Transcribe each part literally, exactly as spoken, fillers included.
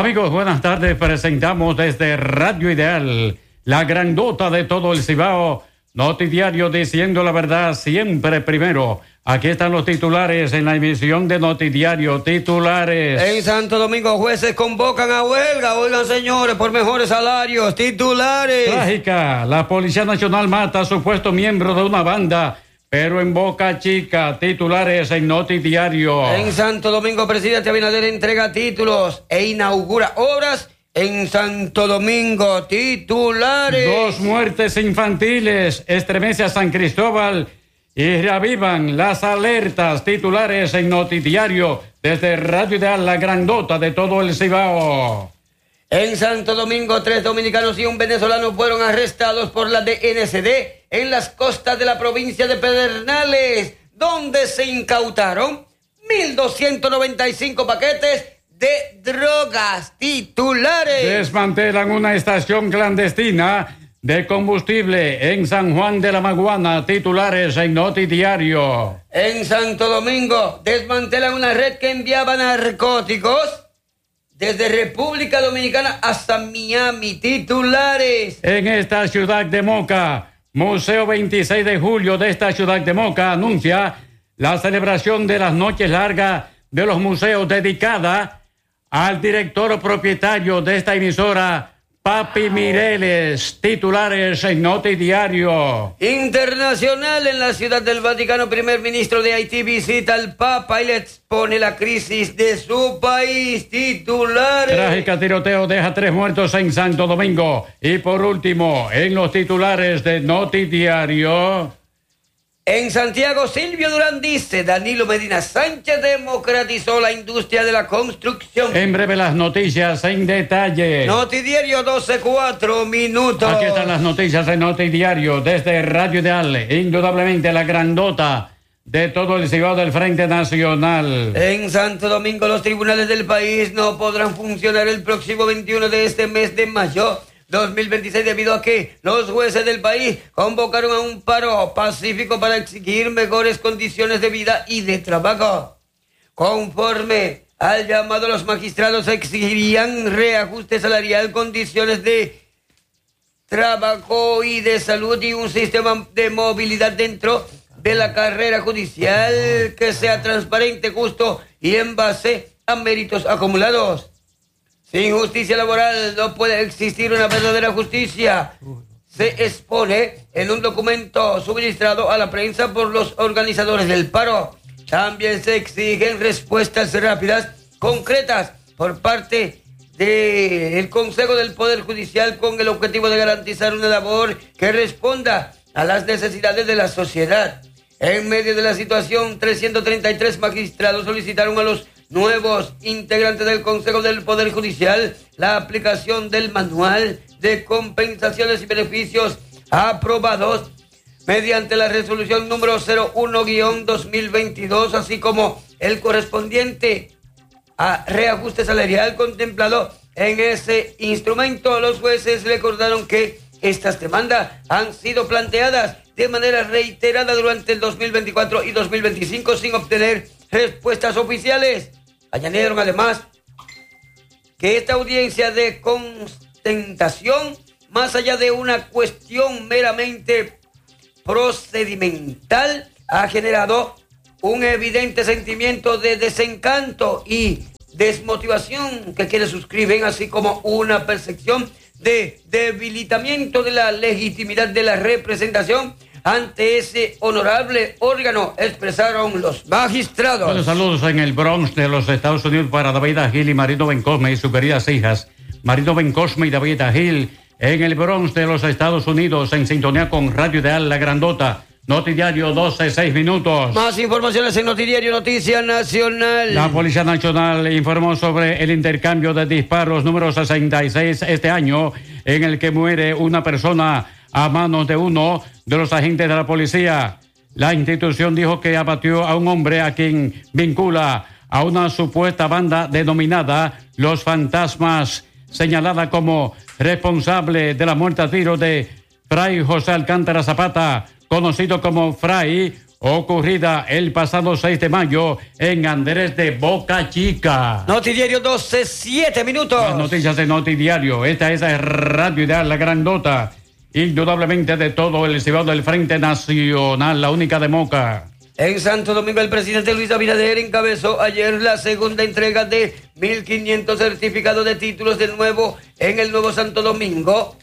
Amigos, buenas tardes. Presentamos desde Radio Ideal, la grandota de todo el Cibao, Notidiario diciendo la verdad siempre primero. Aquí están los titulares en la emisión de Notidiario. Titulares. En Santo Domingo, jueces convocan a huelga. Oigan, señores, por mejores salarios. Titulares. Trágica. La Policía Nacional mata a supuesto miembro de una banda, pero en Boca Chica. Titulares en Notidiario. En Santo Domingo, presidente Abinader entrega títulos e inaugura obras en Santo Domingo. Titulares. Dos muertes infantiles. Estremece a San Cristóbal y reavivan las alertas. Titulares en Notidiario desde Radio Ideal, la grandota de todo el Cibao. En Santo Domingo, tres dominicanos y un venezolano fueron arrestados por la D N C D en las costas de la provincia de Pedernales, donde se incautaron mil doscientos noventa y cinco paquetes de drogas. Titulares. Desmantelan una estación clandestina de combustible en San Juan de la Maguana. Titulares en Notidiario. En Santo Domingo, desmantelan una red que enviaba narcóticos desde República Dominicana hasta Miami. Titulares. En esta ciudad de Moca, Museo veintiséis de julio de esta ciudad de Moca anuncia la celebración de las noches largas de los museos dedicada al director propietario de esta emisora, Papi Mireles. Titulares en Notidiario. Internacional. En la Ciudad del Vaticano, primer ministro de Haití visita al Papa y le expone la crisis de su país. Titulares. Trágica tiroteo deja tres muertos en Santo Domingo. Y por último, en los titulares de Notidiario. En Santiago, Silvio Durán dice, Danilo Medina Sánchez democratizó la industria de la construcción. En breve las noticias en detalle. Notidiario doce, cuatro minutos. Aquí están las noticias en Notidiario desde Radio Ideal, indudablemente la grandota de todo el Cibao del Frente Nacional. En Santo Domingo, los tribunales del país no podrán funcionar el próximo veintiuno de este mes de mayo dos mil veintiséis debido a que los jueces del país convocaron a un paro pacífico para exigir mejores condiciones de vida y de trabajo. Conforme al llamado, los magistrados exigirían reajuste salarial, condiciones de trabajo y de salud y un sistema de movilidad dentro de la carrera judicial que sea transparente, justo y en base a méritos acumulados. Sin justicia laboral no puede existir una verdadera justicia. Se expone en un documento suministrado a la prensa por los organizadores del paro. También se exigen respuestas rápidas, concretas, por parte del Consejo del Poder Judicial con el objetivo de garantizar una labor que responda a las necesidades de la sociedad. En medio de la situación, trescientos treinta y tres magistrados solicitaron a los nuevos integrantes del Consejo del Poder Judicial la aplicación del manual de compensaciones y beneficios aprobados mediante la resolución número cero uno guión dos mil veintidós, así como el correspondiente a reajuste salarial contemplado en ese instrumento. Los jueces recordaron que estas demandas han sido planteadas de manera reiterada durante el dos mil veinticuatro y dos mil veinticinco sin obtener respuestas oficiales. Añadieron además que esta audiencia de constatación, más allá de una cuestión meramente procedimental, ha generado un evidente sentimiento de desencanto y desmotivación que quienes suscriben, así como una percepción de debilitamiento de la legitimidad de la representación ante ese honorable órgano, expresaron los magistrados. Buenos saludos en el Bronx de los Estados Unidos para David Agil y Marino Bencosme y sus queridas hijas, Marino Bencosme y David Agil, en el Bronx de los Estados Unidos, en sintonía con Radio Ideal, la grandota. Notidiario doce, seis minutos. Más informaciones en Notidiario Noticia Nacional. La Policía Nacional informó sobre el intercambio de disparos número sesenta y seis este año, en el que muere una persona a manos de uno de los agentes de la policía. La institución dijo que abatió a un hombre a quien vincula a una supuesta banda denominada Los Fantasmas, señalada como responsable de la muerte a tiro de Fray José Alcántara Zapata, conocido como Fray ocurrida el pasado seis de mayo en Andrés de Boca Chica. Notidiario doce, siete minutos. Las noticias de Notidiario. Esta es Radio Ideal, la grandota, indudablemente de todo el Cibao del Frente Nacional, la única de Moca. En Santo Domingo, el presidente Luis Abinader encabezó ayer la segunda entrega de mil quinientos certificados de títulos de nuevo en el Nuevo Santo Domingo.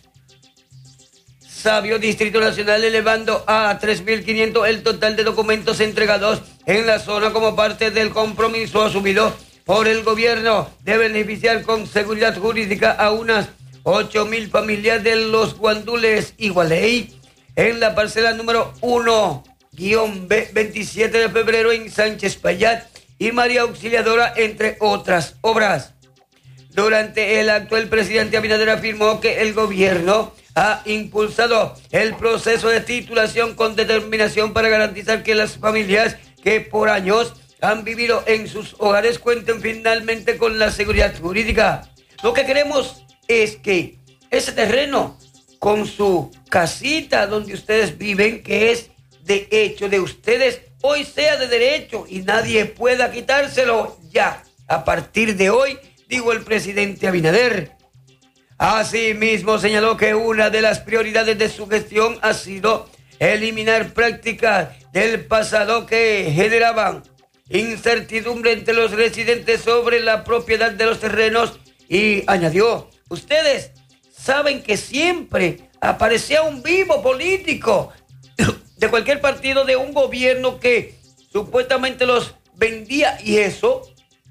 Sabio Distrito Nacional, elevando a tres mil quinientos el total de documentos entregados en la zona como parte del compromiso asumido por el gobierno de beneficiar con seguridad jurídica a unas ocho mil familias de los guandules Igualey en la parcela número uno guión B veintisiete de febrero en Sánchez Payat y María Auxiliadora, entre otras obras. Durante el acto, el presidente Abinader afirmó que el gobierno ha impulsado el proceso de titulación con determinación para garantizar que las familias que por años han vivido en sus hogares cuenten finalmente con la seguridad jurídica. Lo que queremos es que ese terreno con su casita donde ustedes viven, que es de hecho de ustedes, hoy sea de derecho y nadie pueda quitárselo ya. A partir de hoy, dijo el presidente Abinader. Asimismo, señaló que una de las prioridades de su gestión ha sido eliminar prácticas del pasado que generaban incertidumbre entre los residentes sobre la propiedad de los terrenos y añadió, ustedes saben que siempre aparecía un vivo político de cualquier partido de un gobierno que supuestamente los vendía y eso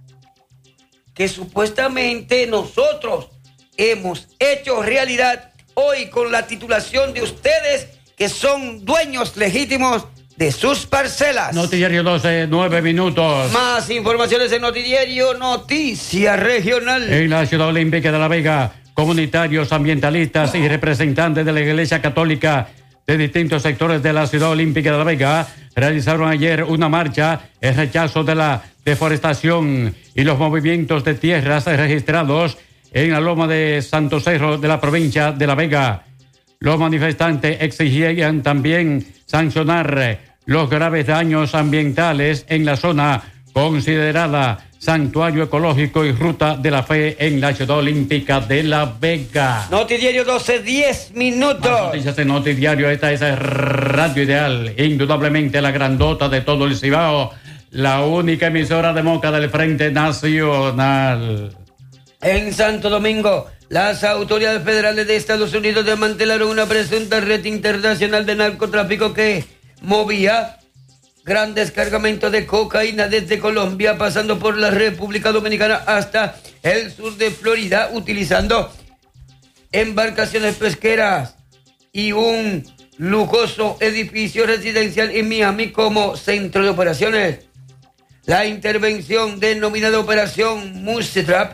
que supuestamente nosotros hemos hecho realidad hoy con la titulación de ustedes que son dueños legítimos de sus parcelas. Notidiario doce, nueve minutos. Más informaciones en Notidiario Noticia Regional. En la Ciudad Olímpica de La Vega, comunitarios, ambientalistas y representantes de la Iglesia Católica de distintos sectores de la Ciudad Olímpica de La Vega realizaron ayer una marcha en rechazo de la deforestación y los movimientos de tierras registrados en la loma de Santo Cerro de la provincia de La Vega. Los manifestantes exigían también sancionar los graves daños ambientales en la zona considerada Santuario Ecológico y Ruta de la Fe en la Ciudad Olímpica de La Vega. Notidiario doce, diez minutos. Más noticias en Notidiario. Esta es Radio Ideal, indudablemente la grandota de todo el Cibao, la única emisora de Moca del Frente Nacional. En Santo Domingo, las autoridades federales de Estados Unidos desmantelaron una presunta red internacional de narcotráfico que movía grandes cargamentos de cocaína desde Colombia, pasando por la República Dominicana hasta el sur de Florida, utilizando embarcaciones pesqueras y un lujoso edificio residencial en Miami como centro de operaciones. La intervención denominada Operación Mushtrap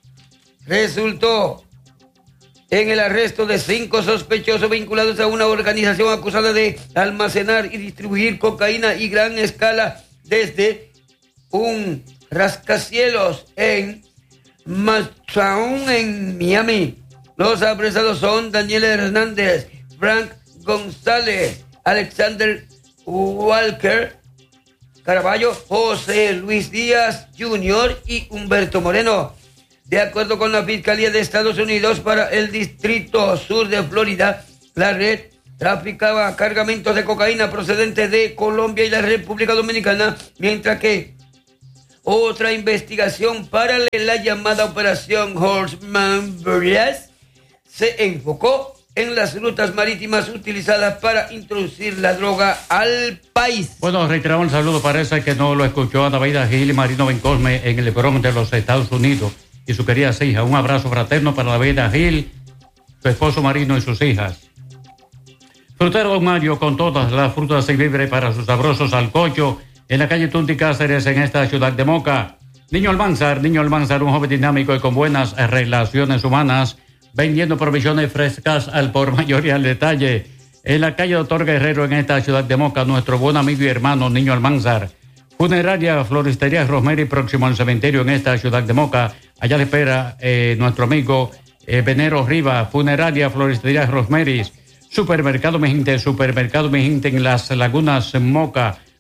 resultó en el arresto de cinco sospechosos vinculados a una organización acusada de almacenar y distribuir cocaína y gran escala desde un rascacielos en Midtown, en Miami. Los apresados son Daniel Hernández, Frank González, Alexander Walker Caraballo, José Luis Díaz junior y Humberto Moreno. De acuerdo con la Fiscalía de Estados Unidos para el Distrito Sur de Florida, la red traficaba cargamentos de cocaína procedentes de Colombia y la República Dominicana, mientras que otra investigación paralela llamada Operación Horseman Breast se enfocó en las rutas marítimas utilizadas para introducir la droga al país. Bueno, reiteramos el saludo, parece que no lo escuchó Ana Baida Gil y Marino Bencosme en el Bronx de los Estados Unidos y su querida hija. Un abrazo fraterno para la Baida Gil, su esposo Marino y sus hijas. Frutero Don Mario, con todas las frutas y víveres para sus sabrosos alcocho, en la calle Tunti Cáceres, en esta ciudad de Moca. Niño Almanzar, Niño Almanzar, un joven dinámico y con buenas relaciones humanas, vendiendo provisiones frescas al por mayor y al detalle. En la calle Doctor Guerrero, en esta ciudad de Moca, nuestro buen amigo y hermano Niño Almanzar. Funeraria Floristería Rosemary, próximo al cementerio en esta ciudad de Moca. Allá le espera eh, nuestro amigo eh, Venero Riva. Funeraria Floristería Rosemary. Supermercado Mi Gente, Supermercado Mi Gente en Las Lagunas Moca.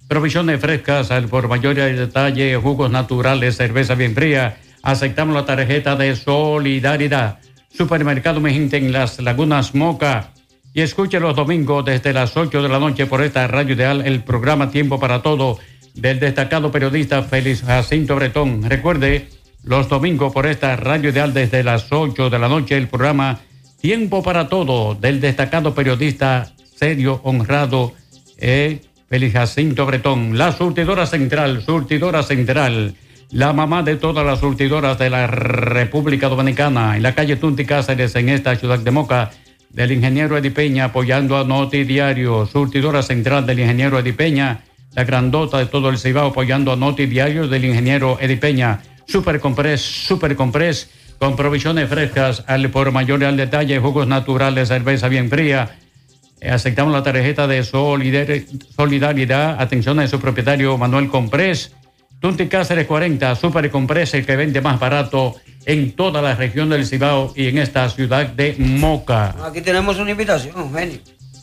Provisiones frescas al por mayor detalle, jugos naturales, cerveza bien fría. Aceptamos la tarjeta de solidaridad. Supermercado Mi Gente en Las Lagunas Moca. Y escuche los domingos desde las ocho de la noche por esta Radio Ideal el programa Tiempo para Todo del destacado periodista Félix Jacinto Bretón. Recuerde, los domingos por esta Radio Ideal desde las ocho de la noche el programa Tiempo para Todo del destacado periodista serio, honrado, eh, Félix Jacinto Bretón. La surtidora central, surtidora central, la mamá de todas las surtidoras de la República Dominicana, en la calle Tunti Cáceres, en esta ciudad de Moca, del ingeniero Eddie Peña, apoyando a Noti Diario. Surtidora central del ingeniero Eddie Peña, la grandota de todo el Cibao, apoyando a Noti Diario del ingeniero Eddie Peña. Super Comprés, Super Comprés, con provisiones frescas al por mayor y al detalle, jugos naturales, cerveza bien fría. Eh, aceptamos la tarjeta de solidar- solidaridad. Atención a su propietario Manuel Comprés. Tunti Cáceres cuarenta, Super Comprés, el que vende más barato en toda la región del Cibao y en esta ciudad de Moca. Aquí tenemos una invitación, Eugenio.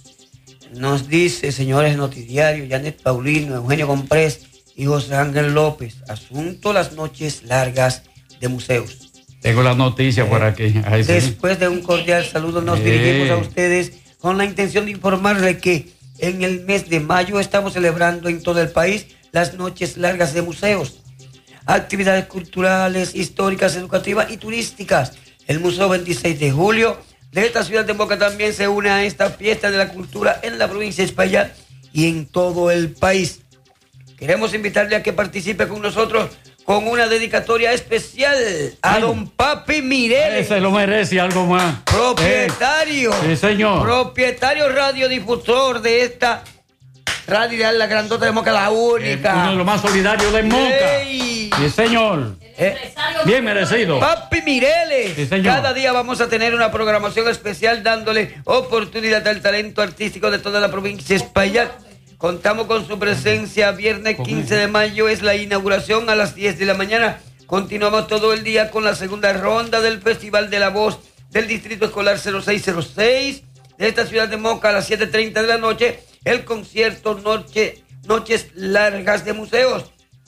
Nos dice, señores Notidiario, Janet Paulino, Eugenio Comprés y José Ángel López, asunto las noches largas de museos. Tengo la noticia eh, por aquí. Ahí después sí. de un cordial saludo nos eh. dirigimos a ustedes con la intención de informarles que en el mes de mayo estamos celebrando en todo el país las noches largas de museos. Actividades culturales, históricas, educativas y turísticas. El Museo veintiséis de julio de esta ciudad de Moca también se une a esta fiesta de la cultura en la provincia de Espaillat y en todo el país. Queremos invitarle a que participe con nosotros con una dedicatoria especial a Ay, don Papi Mireles. Ese lo merece, algo más. Propietario. Eh, sí, señor. Propietario radiodifusor de esta Radio Ideal, la grandota de Moca, la única. Eh, uno de los más solidarios de Moca. Ey. Sí, señor. Eh, bien merecido. Papi Mireles. Sí, señor. Cada día vamos a tener una programación especial dándole oportunidad al talento artístico de toda la provincia de Espaillat. Contamos con su presencia. Viernes quince de mayo es la inauguración a las diez de la mañana. Continuamos todo el día con la segunda ronda del Festival de la Voz del Distrito Escolar cero seis cero seis de esta ciudad de Moca a las siete treinta de la noche. El concierto Noche, Noches Largas de Museos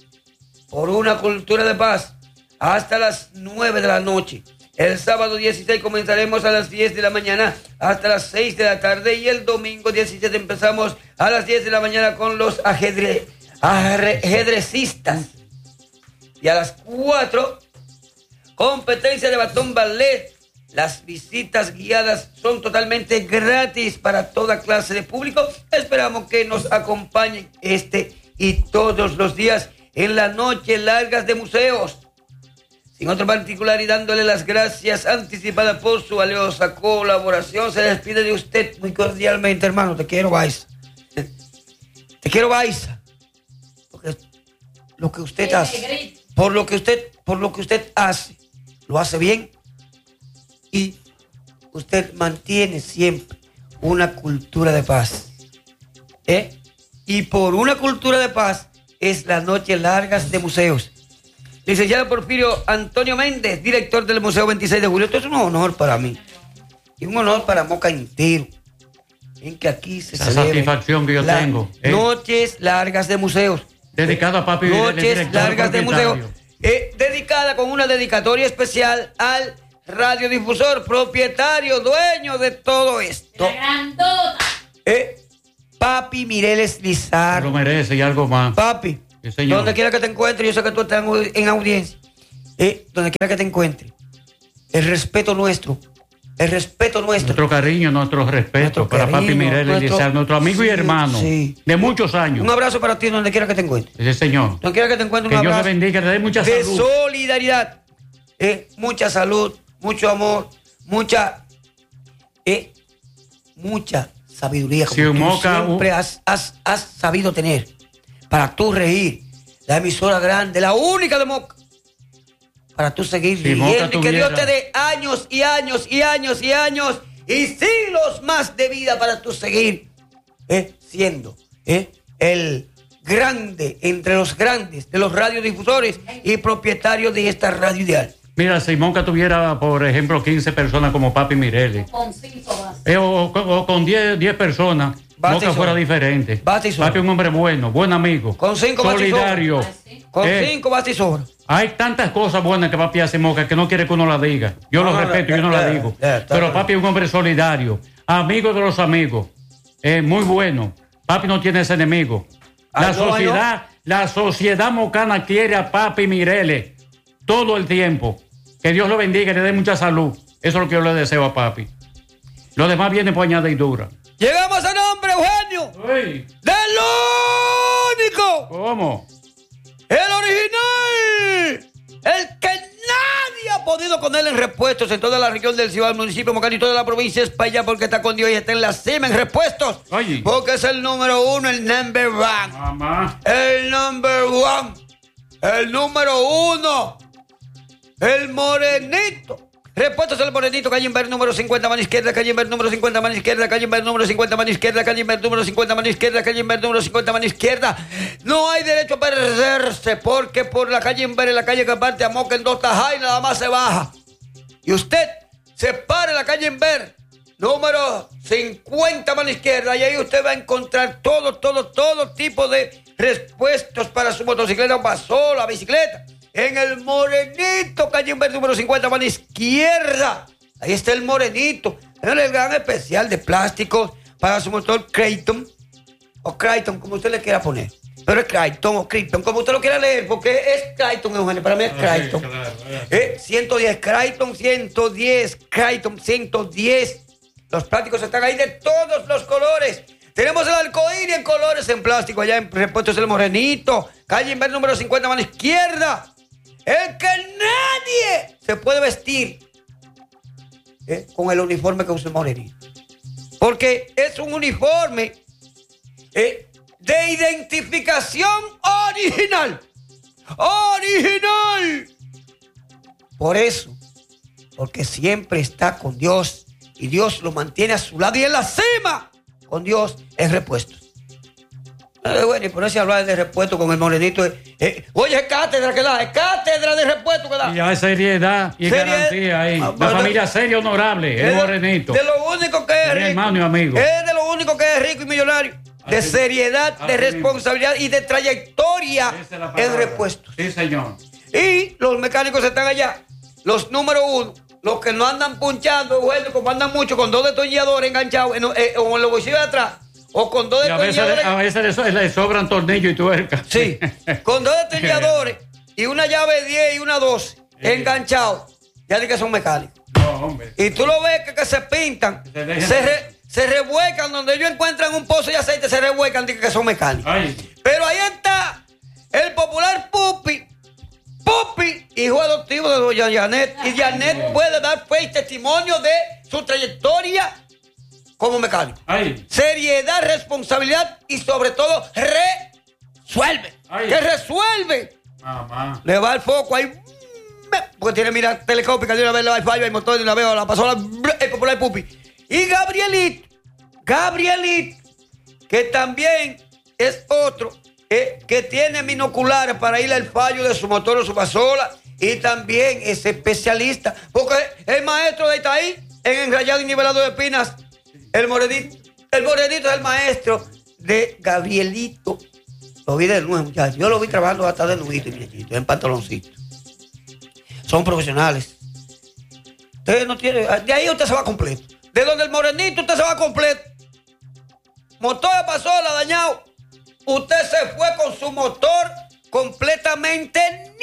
por una cultura de paz hasta las nueve de la noche. El sábado dieciséis comenzaremos a las diez de la mañana hasta las seis de la tarde y el domingo diecisiete empezamos a las diez de la mañana con los ajedre, ajedrecistas. Y a las cuatro, competencia de batón ballet. Las visitas guiadas son totalmente gratis para toda clase de público. Esperamos que nos acompañen este y todos los días en las noches largas de museos. Sin otro particular y dándole las gracias anticipadas por su valiosa colaboración, se despide de usted muy cordialmente, hermano. Te quiero, Baiza. Te quiero, Baiza. Porque lo que usted hace, por lo que usted, por lo que usted hace, lo hace bien. Y usted mantiene siempre una cultura de paz. ¿Eh? Y por una cultura de paz es las noches largas de museos. Licenciado Porfirio Antonio Méndez, director del Museo veintiséis de julio. Esto es un honor para mí. Y un honor para Moca entero. En que aquí se la satisfacción que yo tengo. ¿eh? Noches largas de museos. Dedicada a Papi. Noches largas de museos. Eh, dedicada con una dedicatoria especial al radiodifusor, propietario, dueño de todo esto. La grandota. Eh, Papi Mireles Lizardo. Lo merece y algo más. Papi, sí, donde quiera que te encuentres, yo sé que tú estás en audiencia. Eh, donde quiera que te encuentres, el respeto nuestro, el respeto nuestro. Nuestro cariño, nuestro respeto nuestro para cariño, Papi Mireles nuestro, Lizardo, nuestro amigo sí, y hermano sí. de muchos años. Un abrazo para ti donde quiera que te encuentres. Sí, señor. Donde quiera que te encuentres, que un Dios abrazo. te bendiga, te dé mucha de salud. De solidaridad, eh, mucha salud, mucho amor, mucha, eh, mucha sabiduría como sí, tú Moca, siempre uh... has, has, has sabido tener para tú reír. La emisora grande, la única de Moca, para tú seguir si riendo y que Dios te dé años y años y años y años y siglos más de vida para tú seguir eh, siendo eh, el grande entre los grandes de los radiodifusores y propietario de esta Radio Ideal. Mira, si Moca tuviera, por ejemplo, quince personas como Papi Mireles, con cinco más. Eh, o, o, o con diez personas, Moca fuera diferente. Basta y sobra. Papi es un hombre bueno, buen amigo. Con cinco solidario. Con eh, cinco basta y sobra. Hay tantas cosas buenas que papi hace Moca que no quiere que uno la diga. Yo no, lo no, respeto, no, yo no la digo. Ya, ya, Pero papi es un hombre solidario, amigo de los amigos, eh, muy bueno. Papi no tiene ese enemigo. La ay, sociedad, no, la sociedad mocana quiere a papi Mireles todo el tiempo. Que Dios lo bendiga y le dé mucha salud. Eso es lo que yo le deseo a papi. Lo demás viene por añadidura. Llegamos a nombre, Eugenio. Uy. Del único. ¿Cómo? El original. El que nadie ha podido con él en repuestos en toda la región del Cibao, el municipio de Mocana y toda la provincia es para allá porque está con Dios y está en la cima en repuestos. Oye. Porque es el número uno, el number one. Mamá. El number one. El número uno. El morenito. Repuestos el morenito, calle Inver número cincuenta, mano izquierda, calle Inver número cincuenta, mano izquierda, calle Inver número cincuenta, mano izquierda, calle Inver número cincuenta, mano izquierda, calle Inver número cincuenta, mano izquierda. No hay derecho a perderse porque por la calle Inver, en la calle que parte a Moca en dos tajas y nada más se baja. Y usted se para en la calle Inver número cincuenta, mano izquierda, y ahí usted va a encontrar todo, todo, todo tipo de repuestos para su motocicleta, pasola, bicicleta. En el morenito, calle Inver número cincuenta, mano izquierda. Ahí está el morenito. En el gran especial de plásticos para su motor Creighton. O Creighton, como usted le quiera poner. Pero es Creighton o Creighton, como usted lo quiera leer, porque es Creighton, Eugenio. Para mí es Creighton. Sí, claro, claro. Eh, ciento diez, Creighton ciento diez, Creighton ciento diez. Los plásticos están ahí de todos los colores. Tenemos el arcoíris en colores en plástico allá en Repuestos el Morenito. Calle Inver número cincuenta, mano izquierda. El que nadie se puede vestir ¿eh? con el uniforme que usa el morenito. Porque es un uniforme ¿eh? de identificación original. Original. Por eso, porque siempre está con Dios y Dios lo mantiene a su lado y en la cima con Dios en repuestos. Eh, bueno, y por eso hablar de repuesto con el morenito. Eh, eh, oye, es cátedra que da, es cátedra de repuesto que da. Y hay seriedad y Serie, garantía ahí. Ah, la familia seria honorable, el morenito. De lo único que es rico. Hermano y amigo. Es de lo único que es rico y millonario. De así, seriedad, de responsabilidad mismo. Y de trayectoria en repuestos. Sí, señor. Y los mecánicos están allá. Los número uno. Los que no andan punchando, bueno, como andan mucho con dos destornilladores enganchados en, eh, o en los bolsillos de atrás. O con dos destornilladores. A veces, a veces le, le sobran tornillos y tuercas. Sí, con dos destornilladores y una llave diez y una doce enganchados. Ya di que son mecánicos. No, hombre. Y tú lo ves que, que se pintan, se, se, re, se revuelcan, donde ellos encuentran un pozo de aceite, se revuelcan, di que son mecánicos. Ay. Pero ahí está el popular Pupi. Pupi, hijo adoptivo de doña Janet. Y Janet puede dar fe y testimonio de su trayectoria como mecánico. Ay. Seriedad, responsabilidad y sobre todo resuelve. Ay. Que resuelve. Mamá. Le va el foco ahí. Porque tiene mira telescópica, de una vez le va el fallo, el motor de una vez la pasó el popular Pupi. Y Gabrielito, Gabrielito, que también es otro eh, que tiene binoculares para ir al fallo de su motor o su pasola. Y también es especialista. Porque el maestro de Itaí, en enrayado y nivelado de espinas, El morenito, el morenito es el maestro de Gabrielito. Lo vi de nuevo, muchachos. Yo lo vi trabajando hasta de nudito y muchachito, en pantaloncito. Son profesionales. Usted no tiene. De ahí usted se va completo. De donde el morenito usted se va completo. Motor de pasola dañado. Usted se fue con su motor completamente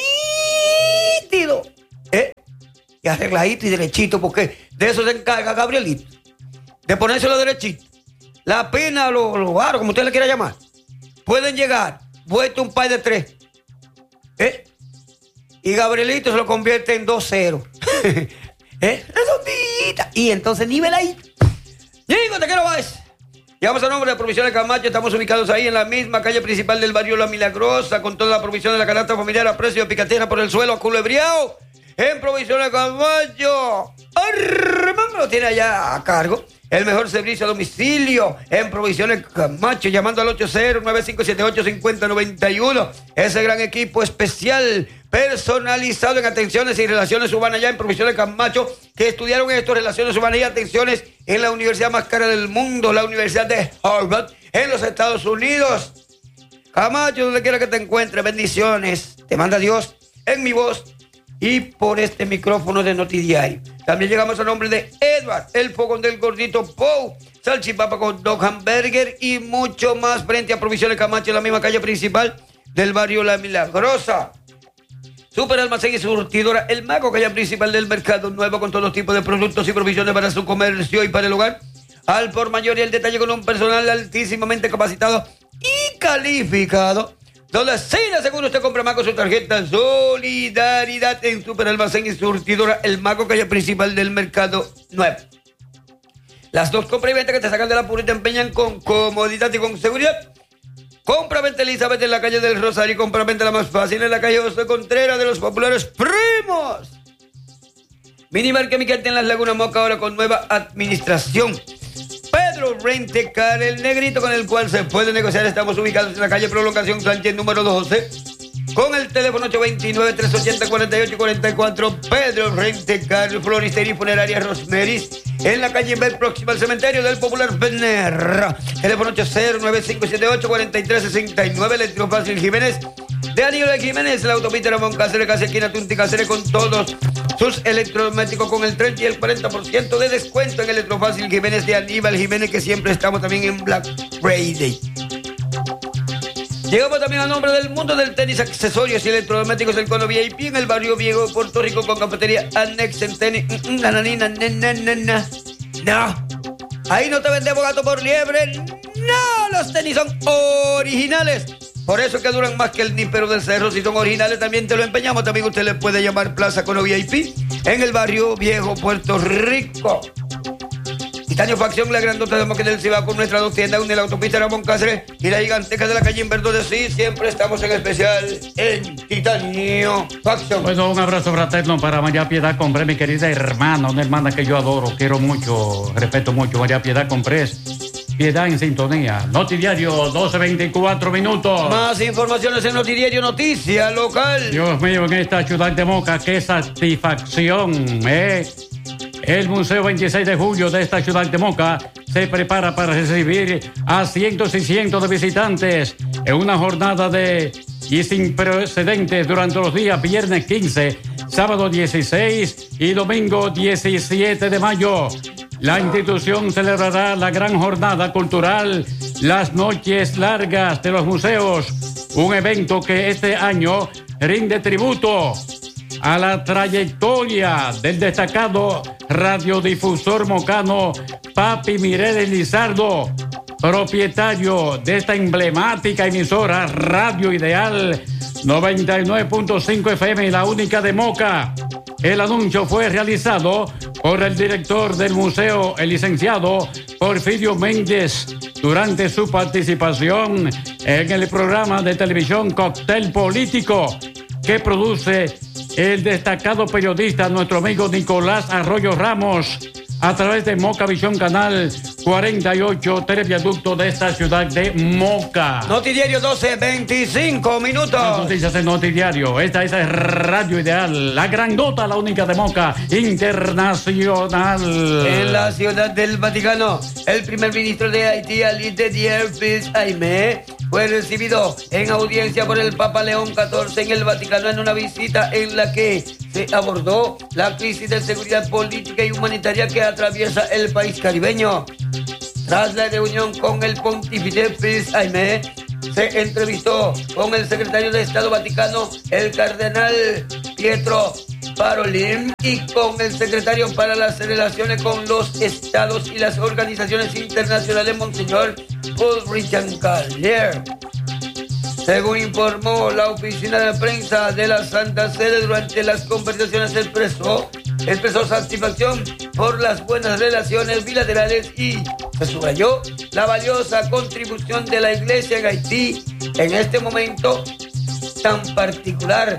nítido. ¿Eh? Y arregladito y derechito, porque de eso se encarga Gabrielito. De ponérselo derechito. La pina, los lo aros, como usted le quiera llamar, pueden llegar, vuelto un par de tres. ¿Eh? Y Gabrielito se lo convierte en dos cero. ¿Eh? Redondita. Y entonces niveladito. Digo, te quiero más. Llegamos a nombre de Provisiones Camacho. Estamos ubicados ahí en la misma calle principal del barrio La Milagrosa, con toda la provisión de la canasta familiar a precio de picatera por el suelo, a culebriao. En Provisiones Camacho. Armando lo tiene allá a cargo. el mejor servicio a domicilio en Provisiones Camacho, llamando al ocho cero nueve cinco siete ocho cinco cero nueve uno. Ese gran equipo especial, personalizado en atenciones y relaciones urbanas ya en Provisiones Camacho, que estudiaron esto, relaciones urbanas y atenciones en la universidad más cara del mundo, la Universidad de Harvard, en los Estados Unidos. Camacho, donde quiera que te encuentres, bendiciones. Te manda Dios en mi voz y por este micrófono de Notidiario. También llegamos a nombre de Edward, el fogón del gordito Pou, salchipapa con dog hamburger y mucho más frente a Provisiones Camacho en la misma calle principal del barrio La Milagrosa. Super Almacén y Surtidora El Mago, calle principal del Mercado Nuevo, con todos tipos de productos y provisiones para su comercio y para el hogar. Al por mayor y el detalle con un personal altísimamente capacitado y calificado, donde sí le aseguro usted compra más con su tarjeta Solidaridad en Super Almacén y Surtidora El Mago, calle principal del Mercado Nuevo. Las dos compras y ventas que te sacan de la pura y te empeñan con comodidad y con seguridad. Compra-venta Elizabeth en la calle del Rosario y compra-venta la más fácil en la calle José Contreras de los populares primos. Minibar que Miquete en las Lagunas Moca, ahora con nueva administración. Pedro Rentecar, el negrito con el cual se puede negociar. Estamos ubicados en la calle Prolongación Sánchez número doce, con el teléfono ocho dos nueve, tres ocho cero, cuatro ocho cuatro cuatro. Pedro Rentecar, floristería y funeraria Rosmeris, en la calle Bel, próxima al cementerio del Popular Vener. Teléfono ocho cero nueve cinco siete ocho cuatro tres seis nueve. Electrofácil Jiménez, de Aníbal Jiménez, la autopista Ramón Cáceres, casi esquina Tunti Cáceres, con todos sus electrodomésticos con el treinta y el cuarenta por ciento de descuento en Electrofácil Jiménez de Aníbal Jiménez, que siempre estamos también en Black Friday. Llegamos también a nombre del mundo del tenis, accesorios y electrodomésticos del Cono V I P en el barrio Viejo, Puerto Rico, con cafetería Annex en tenis. Nananina, nananina. No, ahí no te vendemos gato por liebre. No, los tenis son originales. Por eso que duran más que el níspero del cerro. Si son originales también te lo empeñamos. También usted le puede llamar Plaza Cono V I P en el barrio Viejo, Puerto Rico. Titanio Facción, la grandota de Moque del Cibao, con nuestras dos tiendas, una en la autopista Ramón Cáceres y la giganteca de la calle Inverno de Sí. Siempre estamos en especial en Titanio Facción. Bueno, un abrazo fraterno para María Piedad Comprés, mi querida hermana, una hermana que yo adoro, quiero mucho, respeto mucho. María Piedad Comprés, Piedad en sintonía. Notidiario, doce veinticuatro minutos. Más informaciones en Notidiario, noticia local. Dios mío, en esta ciudad de Moca, qué satisfacción, ¿eh? El Museo veintiséis de Julio de esta ciudad de Moca se prepara para recibir a cientos y cientos de visitantes en una jornada de y sin precedentes durante los días viernes quince, sábado dieciséis y domingo diecisiete de mayo. La institución celebrará la gran jornada cultural, las noches largas de los museos, un evento que este año rinde tributo a la trayectoria del destacado radiodifusor mocano Papi Mireles Lizardo, propietario de esta emblemática emisora Radio Ideal noventa y nueve punto cinco F M, la única de Moca. El anuncio fue realizado por el director del museo, el licenciado Porfirio Méndez, durante su participación en el programa de televisión Cóctel Político, que produce el destacado periodista, nuestro amigo Nicolás Arroyo Ramos, a través de Moca Visión Canal cuarenta y ocho, televiaducto de esta ciudad de Moca. Notidiario, doce veinticinco minutos. Las noticias en Notidiario. Esta es Radio Ideal, la grandota, la única de Moca, internacional. En la ciudad del Vaticano, el primer ministro de Haití, Ali de Dierfis Aimé, fue recibido en audiencia por el Papa León catorce en el Vaticano, en una visita en la que se abordó la crisis de seguridad política y humanitaria que atraviesa el país caribeño. Tras la reunión con el pontífice Fils Aimé, se entrevistó con el secretario de Estado Vaticano, el cardenal Pietro Parolin, y con el secretario para las relaciones con los estados y las organizaciones internacionales, Monseñor Paul Richard Callier. Según informó la oficina de prensa de la Santa Sede, durante las conversaciones expresó, expresó satisfacción por las buenas relaciones bilaterales y se subrayó la valiosa contribución de la Iglesia en Haití en este momento tan particular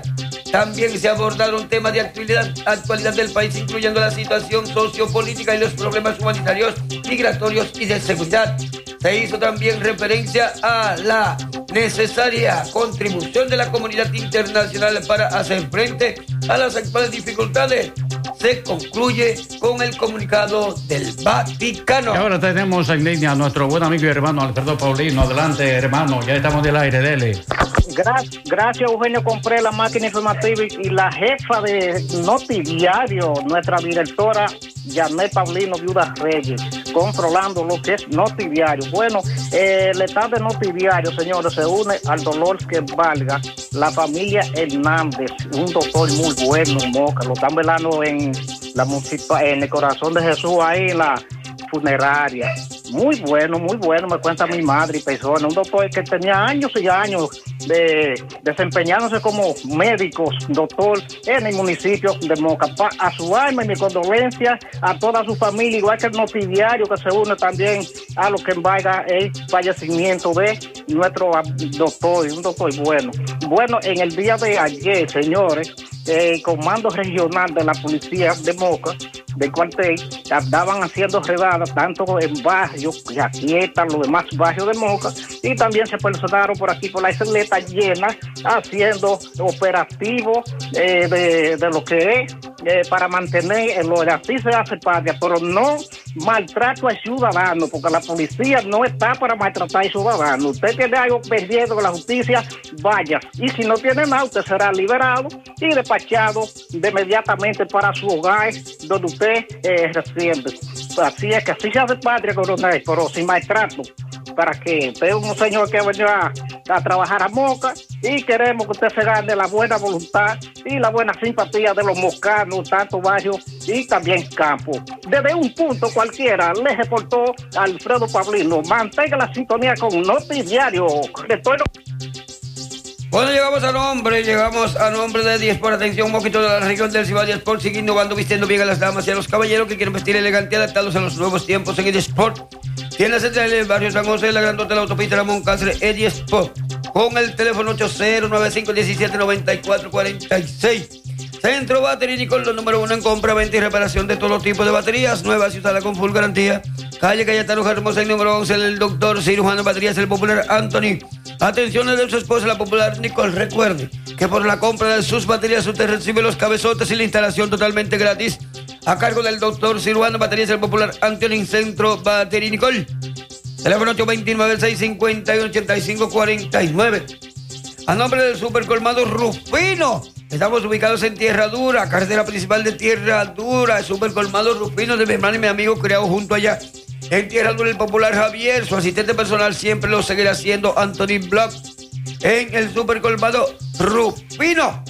También se abordaron temas de actualidad, actualidad del país, incluyendo la situación sociopolítica y los problemas humanitarios, migratorios y de seguridad. Se hizo también referencia a la necesaria contribución de la comunidad internacional para hacer frente a las actuales dificultades. Se concluye con el comunicado del Vaticano. Y ahora tenemos en línea a nuestro buen amigo y hermano Alfredo Paulino. Adelante, hermano, ya estamos del aire, dele. Gracias, gracias Eugenio, compré la máquina informativa y la jefa de Notidiario, nuestra directora Janet Paulino Viuda Reyes, controlando lo que es Notidiario. Bueno, eh, el estado de Notidiario, señores, se une al dolor que valga la familia Hernández, un doctor muy bueno, Moca, lo están velando en la en el Corazón de Jesús, ahí en la funeraria. Muy bueno, muy bueno, me cuenta mi madre y persona, un doctor que tenía años y años de desempeñándose como médico, doctor, en el municipio de Moca. A su alma y mi condolencia a toda su familia, igual que el Notidiario, que se une también a lo que embarga el fallecimiento de nuestro doctor, un doctor bueno. Bueno, en el día de ayer, señores, el Comando Regional de la Policía de Moca, del cuartel, andaban haciendo redadas tanto en barrios, Yaquieta, los demás barrios de Moca, y también se personaron por aquí por la isleta llena, haciendo operativos eh, de, de lo que es eh, para mantener el orden. Así se hace patria, pero no maltrato al ciudadano, porque la policía no está para maltratar al ciudadano. Usted tiene algo perdido con la justicia, vaya, y si no tiene nada, usted será liberado y despachado de inmediatamente para su hogar, donde usted eh, reside. Así es que así se hace patria, coronel, pero sin maltrato, para que usted es un señor que venido a, a trabajar a Moca y queremos que usted se gane la buena voluntad y la buena simpatía de los mocanos, tanto barrios y también campo. Desde un punto cualquiera, le reportó Alfredo Paulino. Mantenga la sintonía con Notidiario. Retorno. Bueno, llegamos a nombre, llegamos a nombre de Diesport. Atención, un poquito de la región del Cibao. Diesport sigue innovando, vistiendo bien a las damas y a los caballeros que quieren vestir elegante, adaptados a los nuevos tiempos. En Diesport tiene la central del barrio San José, la grandota de la autopista Ramón Cáceres, Diesport, con el teléfono ocho cero nueve cinco uno siete nueve cuatro cuatro seis. Centro Batería Nicol, los número uno en compra, venta y reparación de todo tipo de baterías, nuevas y usadas con full garantía. Calle Cayetano Hermosa, el número once, el doctor cirujano de baterías, el popular Anthony. Atención de su esposa, la popular Nicole. Recuerde que por la compra de sus baterías usted recibe los cabezotes y la instalación totalmente gratis a cargo del doctor cirujano de baterías, el popular Anthony. Centro Batería Nicole. Teléfono ocho dos nueve, seis cinco uno, ocho cinco cuatro nueve. A nombre del Supercolmado Rufino. Estamos ubicados en Tierra Dura, carretera principal de Tierra Dura, el Supercolmado Rufino de mi hermano y mi amigo, creado junto allá en Tierra Dura, el popular Javier. Su asistente personal siempre lo seguirá siendo Anthony Block en el Supercolmado Rufino,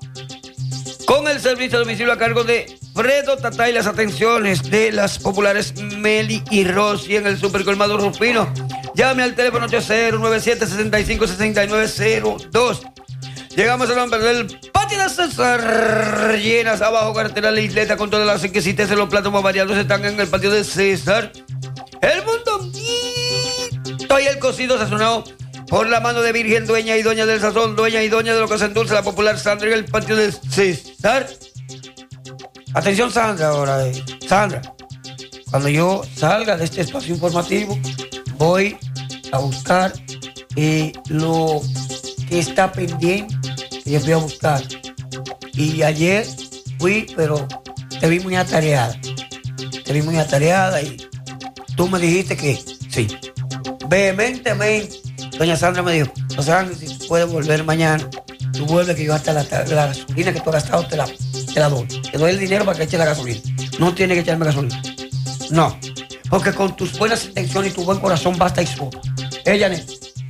con el servicio a domicilio a cargo de Fredo Tata y las atenciones de las populares Meli y Rosy en el Supercolmado Rufino. Llame al teléfono ocho cero nueve siete, seis cinco, seis nueve cero dos. Llegamos al nombre del Patio de César. Llenas abajo, carretera la isleta con todas las exquisiteces de los platos más variados están en el Patio de César. El mondonguito y el cocido sazonado por la mano de Virgen, dueña y doña del sazón, dueña y doña de lo que se endulza, la popular Sandra en el Patio de César. Atención, Sandra, ahora, eh. Sandra, cuando yo salga de este espacio informativo, voy a buscar eh, lo que está pendiente, que yo fui a buscar. Y ayer fui, pero te vi muy atareada. Te vi muy atareada y tú me dijiste que sí. Vehementemente, doña Sandra me dijo, o sea, si tú puedes volver mañana, tú vuelves que yo hasta la, la gasolina que tú has gastado te la, te la doy. Te doy el dinero para que eche la gasolina. No tienes que echarme gasolina. No, porque con tus buenas intenciones y tu buen corazón basta y sobra. Ella ¿eh,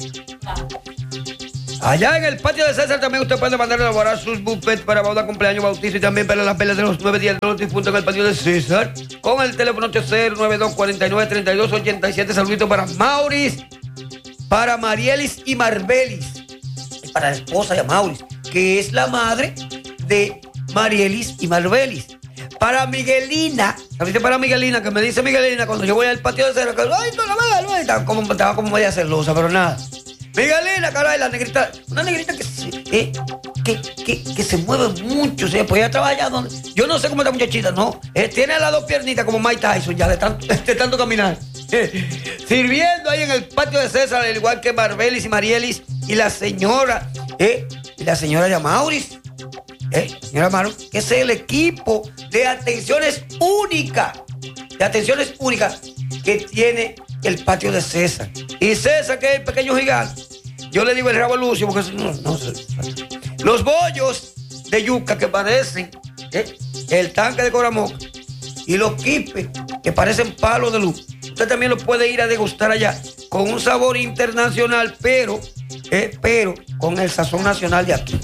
allá en el Patio de César también usted puede mandar a elaborar sus buffets para boda, cumpleaños, bautizo y también para las velas de los nueve días de los difuntos en el Patio de César, con el teléfono ocho cero nueve dos cuatro nueve, tres dos ocho siete. Saludito para Mauris, para Marielis y Marbelis, y para la esposa de Mauris, que es la madre de Marielis y Marbelis. Para Miguelina, ¿sabiste? Para Miguelina, que me dice Miguelina cuando yo voy al Patio de César, que ay, no la veo, no, estaba como, estaba como media celosa, pero nada. Miguelina, caray, la negrita, una negrita que, eh, que, que, que se mueve mucho, o sea, pues ella trabaja allá donde... Yo no sé cómo esta muchachita, ¿no? Eh, tiene las dos piernitas como Mike Tyson ya de tanto, de tanto caminar. Eh, sirviendo ahí en el patio de César, al igual que Marbelis y Marielis y la señora, eh, y la señora Yamauris, eh, señora Maro, que es el equipo de atenciones únicas, de atenciones únicas que tiene el patio de César. Y César, que es el pequeño gigante, yo le digo el rabo Lucio, porque no, no sé. Los bollos de yuca que parecen ¿eh? el tanque de Coramoca y los quipes que parecen palos de luz. Usted también lo puede ir a degustar allá con un sabor internacional, pero, eh, pero con el sazón nacional de aquí.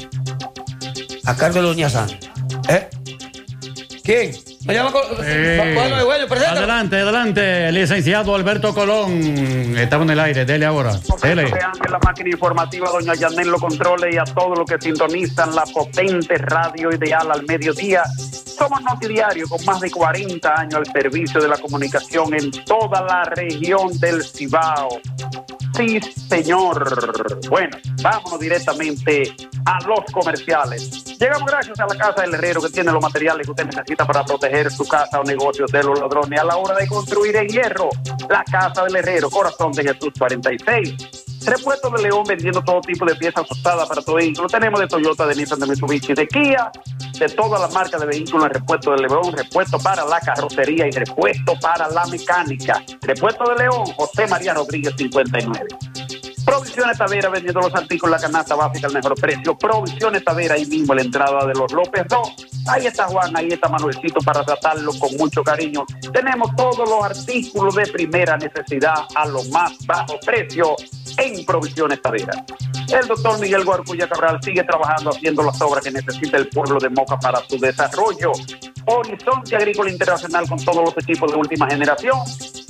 A cargo de Doña Sandra. ¿Eh? ¿Quién? Me llama con... Eh, bueno, bueno, adelante, adelante, licenciado Alberto Colón. Estamos en el aire, dele ahora. Dele. La máquina informativa, doña Yanel lo controle, y a todos los que sintonizan la potente radio ideal al mediodía. Somos Notidiario, con más de cuarenta años al servicio de la comunicación en toda la región del Cibao. Sí, señor. Bueno, vámonos directamente a los comerciales. Llegamos gracias a la Casa del Herrero, que tiene los materiales que usted necesita para proteger su casa o negocios de los ladrones a la hora de construir en hierro. La Casa del Herrero, Corazón de Jesús cuarenta y seis. Repuesto de León, vendiendo todo tipo de piezas usadas para tu vehículo. Tenemos de Toyota, de Nissan, de Mitsubishi, de Kia, de todas las marcas de vehículos. Repuesto de León, repuesto para la carrocería y repuesto para la mecánica. Repuesto de León, José María Rodríguez cincuenta y nueve. Provisiones Tavera, vendiendo los artículos, la canasta básica al mejor precio. Provisiones Tavera, ahí mismo, la entrada de los López dos. Ahí está Juan, ahí está Manuelcito para tratarlo con mucho cariño. Tenemos todos los artículos de primera necesidad a los más bajos precios en Provisiones Tavera. El doctor Miguel Guarcuya Cabral sigue trabajando, haciendo las obras que necesita el pueblo de Moca para su desarrollo. Horizonte Agrícola Internacional, con todos los equipos de última generación.